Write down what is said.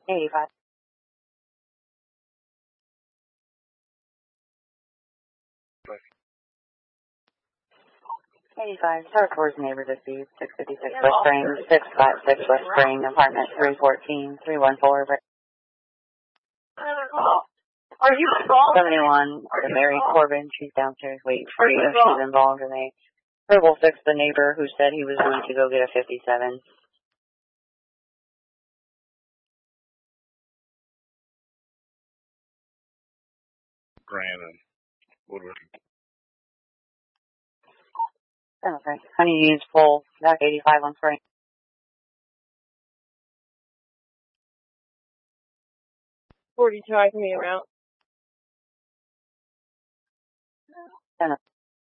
85. 85. Tower towards neighbor deceased. 656 West Spring. 656 West Spring. Apartment 314. 314. Are you involved? 71. To Mary Corbin. She's downstairs waiting for you. She's involved in a verbal fix the neighbor who said he was going to go get a 57. Brandon Woodward. Okay. Honey needs full. Back 85 on Spring. $42, I can be around.